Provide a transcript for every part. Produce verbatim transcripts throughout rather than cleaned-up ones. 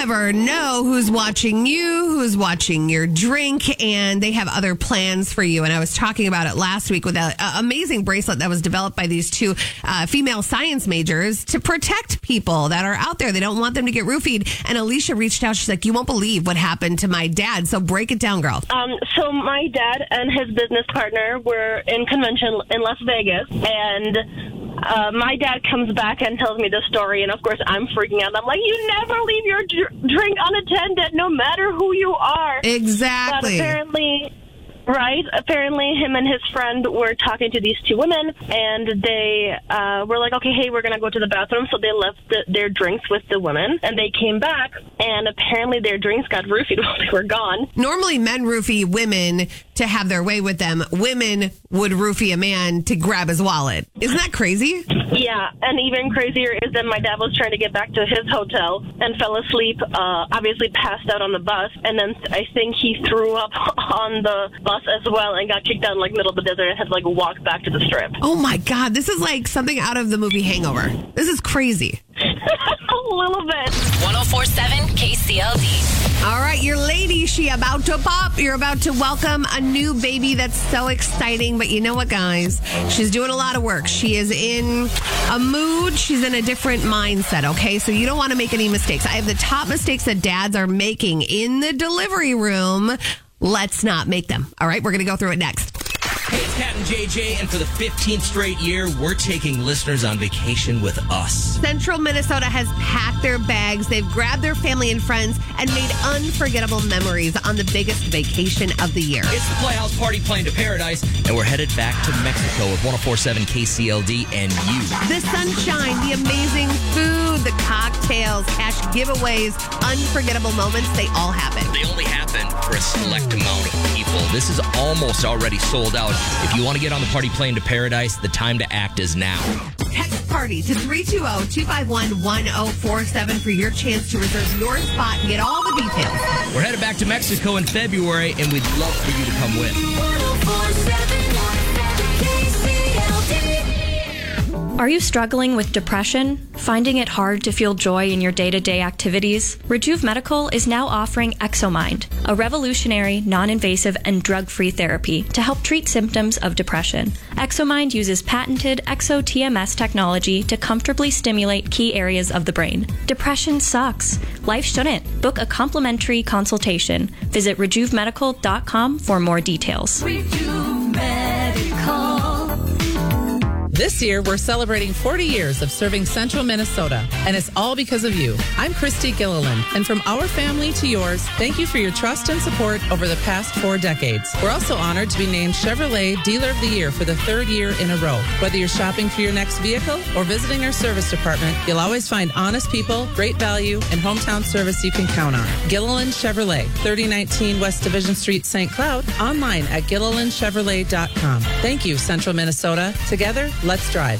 never know who's watching you, who's watching your drink, and they have other plans for you. And I was talking about it last week with an amazing bracelet that was developed by these two uh, female science majors to protect people that are out there. They don't want them to get roofied. And Alicia reached out. She's like, you won't believe what happened to my dad. So break it down, girl. Um, so my dad and his business partner were in convention in Las Vegas, and Uh, my dad comes back and tells me the story, and of course I'm freaking out. I'm like, you never leave your dr- drink unattended, no matter who you are. Exactly. But apparently, right, apparently him and his friend were talking to these two women, and they uh, were like, okay, hey, we're going to go to the bathroom. So they left the, their drinks with the women, and they came back, and apparently their drinks got roofied while they were gone. Normally men roofie women to have their way with them. Women would roofie a man to grab his wallet. Isn't that crazy? Yeah, and even crazier is that my dad was trying to get back to his hotel and fell asleep, uh, obviously passed out on the bus, and then I think he threw up on the bus as well and got kicked out in like middle of the desert and had to like walk back to the strip. Oh my God, this is like something out of the movie Hangover. This is crazy. A little bit. one oh four point seven K C L D. All right, your lady, she about to pop. You're about to welcome a new baby. That's so exciting. But you know what, guys? She's doing a lot of work. She is in a mood. She's in a different mindset, okay? So you don't want to make any mistakes. I have the top mistakes that dads are making in the delivery room. Let's not make them. All right, we're going to go through it next. Hey, it's Kat and J J, and for the fifteenth straight year, we're taking listeners on vacation with us. Central Minnesota has packed their bags. They've grabbed their family and friends and made unforgettable memories on the biggest vacation of the year. It's the Playhouse Party Plane to Paradise, and we're headed back to Mexico with one oh four point seven K C L D and you. The sunshine, the amazing food, the cocktails, cash giveaways, unforgettable moments, they all happen. They only happen for a select amount of people. This is almost already sold out. If you want to get on the Party Plane to Paradise, the time to act is now. Text party to three two zero, two five one, one oh four seven for your chance to reserve your spot and get all the details. We're headed back to Mexico in February, and we'd love for you to come with. Are you struggling with depression? Finding it hard to feel joy in your day-to-day activities? Rejuve Medical is now offering ExoMind, a revolutionary, non-invasive, and drug-free therapy to help treat symptoms of depression. ExoMind uses patented ExoT M S technology to comfortably stimulate key areas of the brain. Depression sucks. Life shouldn't. Book a complimentary consultation. Visit rejuve medical dot com for more details. Rejuve Medical. This year, we're celebrating forty years of serving Central Minnesota, and it's all because of you. I'm Christy Gilliland, and from our family to yours, thank you for your trust and support over the past four decades. We're also honored to be named Chevrolet Dealer of the Year for the third year in a row. Whether you're shopping for your next vehicle or visiting our service department, you'll always find honest people, great value, and hometown service you can count on. Gilliland Chevrolet, thirty nineteen West Division Street, Saint Cloud, online at gilliland chevrolet dot com. Thank you, Central Minnesota. Together, let's drive.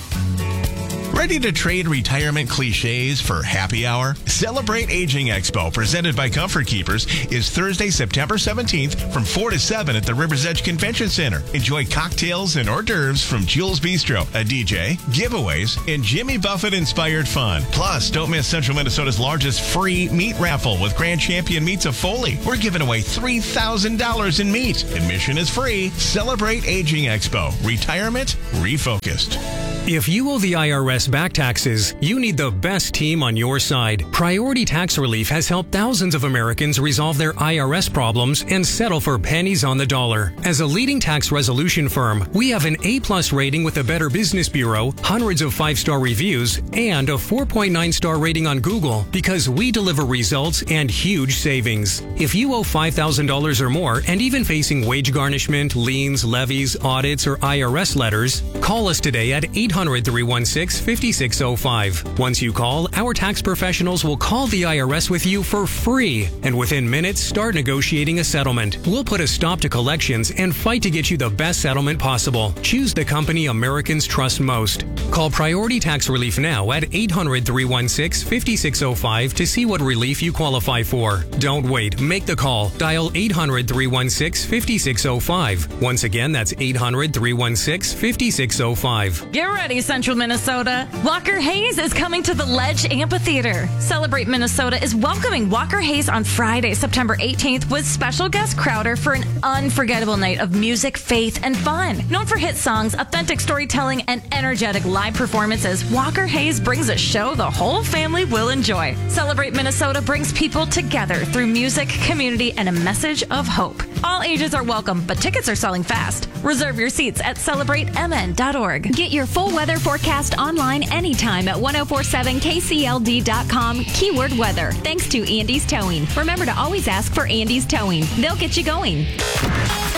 Ready to trade retirement cliches for happy hour? Celebrate Aging Expo, presented by Comfort Keepers, is Thursday, September seventeenth from four to seven at the River's Edge Convention Center. Enjoy cocktails and hors d'oeuvres from Jules Bistro, a D J, giveaways, and Jimmy Buffett-inspired fun. Plus, don't miss Central Minnesota's largest free meat raffle with Grand Champion Meats of Foley. We're giving away three thousand dollars in meat. Admission is free. Celebrate Aging Expo. Retirement refocused. If you owe the I R S back taxes, you need the best team on your side. Priority Tax Relief has helped thousands of Americans resolve their I R S problems and settle for pennies on the dollar. As a leading tax resolution firm, we have an A-plus rating with the Better Business Bureau, hundreds of five-star reviews, and a four point nine star rating on Google because we deliver results and huge savings. If you owe five thousand dollars or more and even facing wage garnishment, liens, levies, audits, or I R S letters, call us today at eight hundred, three one six, five six zero five. Once you call, our tax professionals will call the I R S with you for free, and within minutes, start negotiating a settlement. We'll put a stop to collections and fight to get you the best settlement possible. Choose the company Americans trust most. Call Priority Tax Relief now at eight hundred, three one six, five six zero five to see what relief you qualify for. Don't wait. Make the call. Dial eight hundred, three one six, five six zero five. Once again, that's eight hundred, three one six, five six zero five. Get ready, Central Minnesota. Walker Hayes is coming to the Ledge Beach Amphitheater. Celebrate Minnesota is welcoming Walker Hayes on Friday, September eighteenth with special guest Crowder for an unforgettable night of music, faith, and fun. Known for hit songs, authentic storytelling, and energetic live performances, Walker Hayes brings a show the whole family will enjoy. Celebrate Minnesota brings people together through music, community, and a message of hope. All ages are welcome, but tickets are selling fast. Reserve your seats at celebrate m n dot org. Get your full weather forecast online anytime at ten forty-seven K C L D dot com, keyword weather. Thanks to Andy's Towing. Remember to always ask for Andy's Towing. They'll get you going.